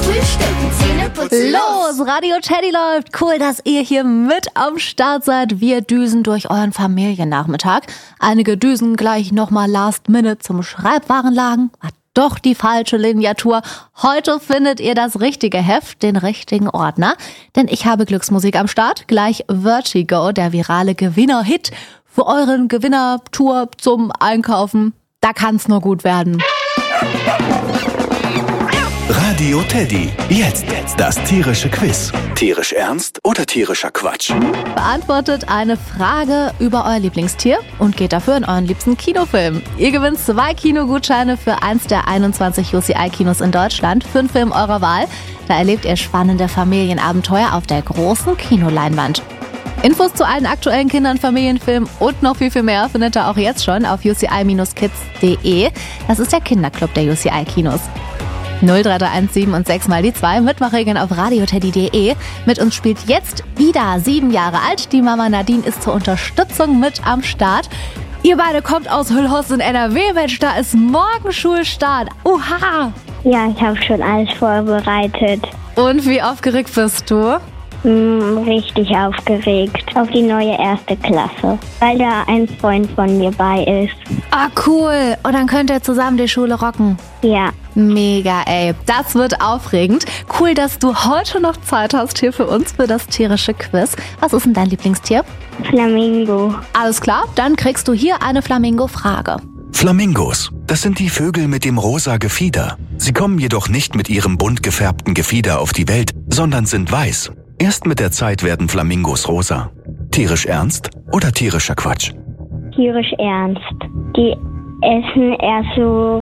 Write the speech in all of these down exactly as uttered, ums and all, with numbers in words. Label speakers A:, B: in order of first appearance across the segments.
A: Frühstücken, Zähne putzen,
B: los! Radio Teddy läuft. Cool, dass ihr hier mit am Start seid. Wir düsen durch euren Familiennachmittag. Einige düsen gleich nochmal last minute zum Schreibwarenladen. Hat doch die falsche Lineatur. Heute findet ihr das richtige Heft, den richtigen Ordner. Denn ich habe Glücksmusik am Start. Gleich Vertigo, der virale Gewinner-Hit für euren Gewinnertour zum Einkaufen. Da kann's nur gut werden.
C: Radio Teddy. Jetzt das tierische Quiz. Tierisch ernst oder tierischer Quatsch?
B: Beantwortet eine Frage über euer Lieblingstier und geht dafür in euren liebsten Kinofilm. Ihr gewinnt zwei Kinogutscheine für eins der einundzwanzig U C I-Kinos in Deutschland für einen Film eurer Wahl. Da erlebt ihr spannende Familienabenteuer auf der großen Kinoleinwand. Infos zu allen aktuellen Kindern, Familienfilmen und noch viel, viel mehr findet ihr auch jetzt schon auf u c i Bindestrich kids punkt de. Das ist der Kinderclub der U C I-Kinos. null drei drei eins sieben und sechs mal die zwei. Mitmachregeln auf radioteddy punkt de. Mit uns spielt jetzt Ida, sieben Jahre alt. Die Mama Nadine ist zur Unterstützung mit am Start. Ihr beide kommt aus Hüllhorst in N R W. Mensch, da ist morgen Schulstart. Oha!
D: Ja, ich habe schon alles vorbereitet.
B: Und wie aufgeregt bist du?
D: Hm, richtig aufgeregt auf die neue erste Klasse, weil da ein Freund von mir bei ist.
B: Ah, cool. Und dann könnt ihr zusammen die Schule rocken.
D: Ja.
B: Mega, ey. Das wird aufregend. Cool, dass du heute noch Zeit hast hier für uns für das tierische Quiz. Was ist denn dein Lieblingstier?
D: Flamingo.
B: Alles klar, dann kriegst du hier eine Flamingo-Frage.
C: Flamingos, das sind die Vögel mit dem rosa Gefieder. Sie kommen jedoch nicht mit ihrem bunt gefärbten Gefieder auf die Welt, sondern sind weiß. Erst mit der Zeit werden Flamingos rosa. Tierisch ernst oder tierischer Quatsch?
D: Tierisch ernst. Die essen erst so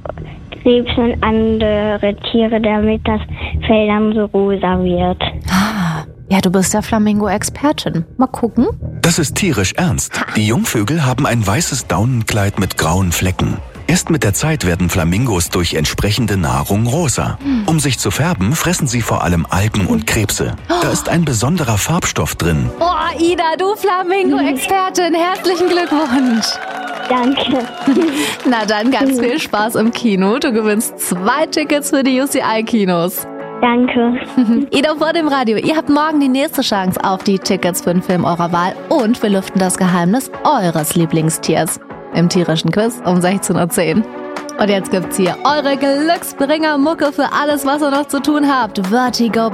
D: Krebs und andere Tiere, damit das Fell dann so rosa wird.
B: Ah, ja, du bist ja Flamingo-Expertin. Mal gucken.
C: Das ist tierisch ernst. Die Jungvögel haben ein weißes Daunenkleid mit grauen Flecken. Erst mit der Zeit werden Flamingos durch entsprechende Nahrung rosa. Um sich zu färben, fressen sie vor allem Algen und Krebse. Da ist ein besonderer Farbstoff drin.
B: Oh, Ida, du Flamingo-Expertin. Herzlichen Glückwunsch.
D: Danke.
B: Na dann, ganz viel Spaß im Kino. Du gewinnst zwei Tickets für die U C I-Kinos.
D: Danke.
B: Ida vor dem Radio, ihr habt morgen die nächste Chance auf die Tickets für den Film eurer Wahl und wir lüften das Geheimnis eures Lieblingstiers im tierischen Quiz um sechzehn Uhr zehn. Und jetzt gibt's hier eure Glücksbringer-Mucke für alles, was ihr noch zu tun habt. Vertigo